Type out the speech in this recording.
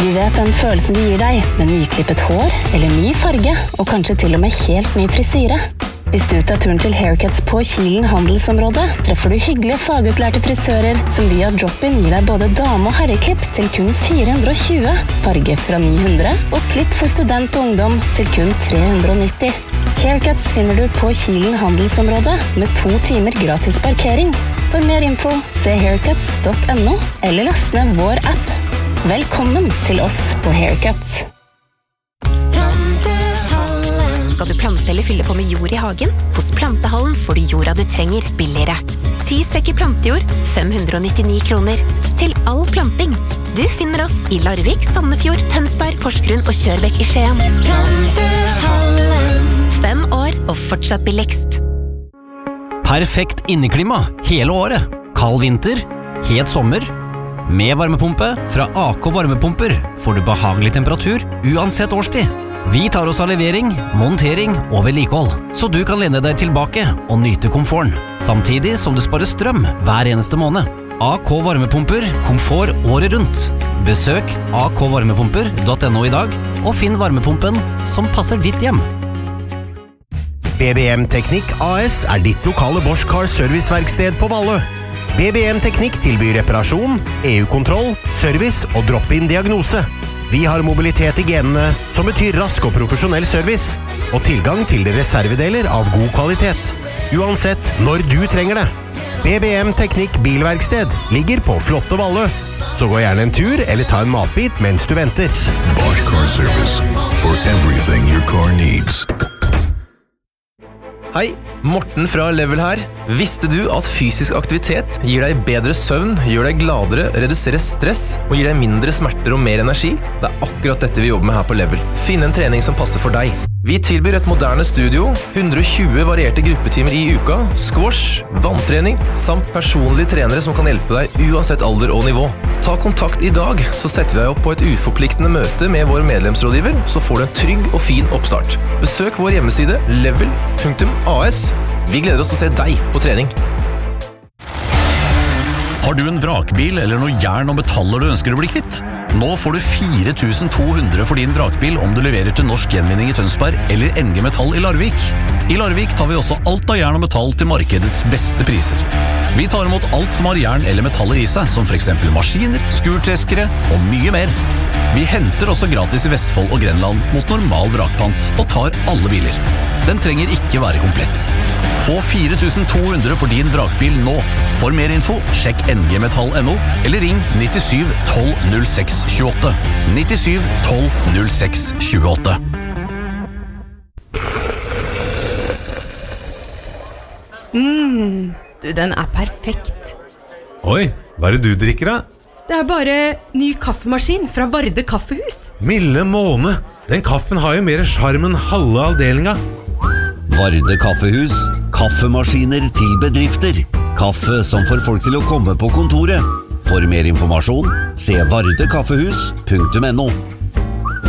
Du vet den følelsen de gir deg, med nyklippet hår, eller ny farge, og kanskje til og med helt ny frisyre. Hvis du tar turen til Haircuts på Kilen handelsområde, treffer du hyggelige fagutlærte frisører som via drop-in gir deg både dame- og herreklipp til kun 420, farge fra 900 og klipp for student og ungdom til kun 390. Haircuts finner du på Kilen handelsområde med 2 timer gratis parkering. For mer info, se haircuts.no eller last ned vår app. Velkommen til oss på Haircuts. Skal du plante eller fylle på med jord i hagen? Hos Plantehallen får du jorda du trenger billigere. 10 sekker plantejord, 599 kroner. Til all planting. Du finner oss i Larvik, Sandefjord, Tønsberg, Porsgrunn og Kjørbekk i Skien. Plantehallen. 5 år og fortsatt billigst. Perfekt inneklima hele året. Kald vinter, het sommer. Med varmepumpe fra AK Varmepumper får du behagelig temperatur uansett årstid. Vi tar oss av levering, montering og vedlikehold, så du kan lene deg tilbake og nyte komforten, samtidig som du sparer strøm hver eneste måned. AK Varmepumper, komfort året rundt. Besøk akvarmepumper.no i dag, og finn varmepumpen som passer ditt hjem. BBM Teknikk AS er ditt lokale Bosch Car Serviceverksted på Valle. BBM Teknikk tilbyr reparasjon, EU-kontroll, service og drop-in diagnose. Vi har mobilitet i genene, som betyr rask og profesjonell service, og tilgang til reservedeler av god kvalitet. Uansett når du trenger det. BBM Teknikk Bilverksted ligger på flotte Valle. Så gå gjerne en tur eller ta en matbit mens du venter. Bosch Car Service. For everything your car needs. Hei, Morten fra Level her. Visste du at fysisk aktivitet gir deg bedre søvn, gjør deg gladere, reduserer stress og gir deg mindre smerter og mer energi? Det er akkurat dette vi jobber med her på Level. Finn en trening som passer for deg. Vi tilbyr et moderne studio, 120 varierte gruppetimer i uka, squash, vanntrening, samt personlige trenere som kan hjelpe deg uansett alder og nivå. Ta kontakt i dag, så setter vi deg opp på et uforpliktende møte med vår medlemsrådgiver, så får du en trygg og fin oppstart. Besøk vår hjemmeside level.as. Vi gleder oss til å se deg på trening. Har du en vrakbil eller noe jern og metaller du ønsker å bli kvitt? Nå får du 4.200 for din vrakbil om du leverer til Norsk Gjenvinning i Tønsberg eller NG Metall i Larvik. I Larvik tar vi også alt av jern og metall til markedets beste priser. Vi tar imot alt som har jern eller metaller i seg, som for eksempel maskiner, skurtreskere og mye mer. Vi henter også gratis i Vestfold og Grenland mot normal vrakpant og tar alle biler. Den trenger ikke være komplett. Få 4.200 for din vrakbil nå. For mer info, sjekk ngmetall.no eller ring 97 12 06 28. 97 12 06 28. Du, den er perfekt. Oi, hva er det du drikker da? Det er bare ny kaffemaskin fra Varde Kaffehus. Milde måne, den kaffen har jo mer charm enn halve avdelinga. Varde Kaffehus, kaffemaskiner til bedrifter. Kaffe som får folk til å komme på kontoret. For mer informasjon, se vardekaffehus.no.